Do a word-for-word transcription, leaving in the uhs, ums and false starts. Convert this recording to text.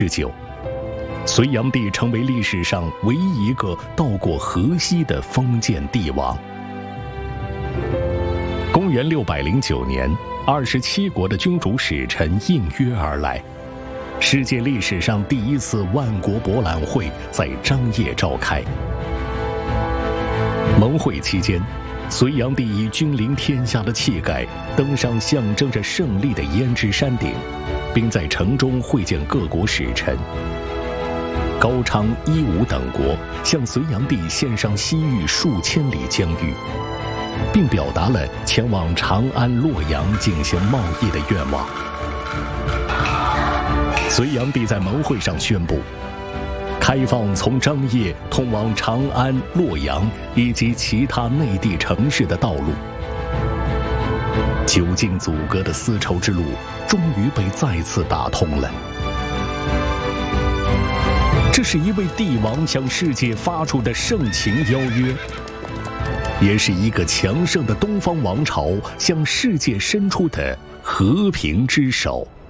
日久，隋炀帝成为历史上唯一一个到过河西的封建帝王。公元六百零九年，二十七国的君主使臣应约而来，世界历史上第一次万国博览会在张掖召开。盟会期间，隋炀帝以君临天下的气概登上象征着胜利的胭脂山顶，并在城中会见各国使臣。高昌、伊吾等国向隋炀帝献上西域数千里疆域，并表达了前往长安、洛阳进行贸易的愿望。隋炀帝在盟会上宣布，开放从张掖通往长安、洛阳以及其他内地城市的道路。久经阻隔的丝绸之路终于被再次打通了。这是一位帝王向世界发出的盛情邀约，也是一个强盛的东方王朝向世界伸出的和平之手。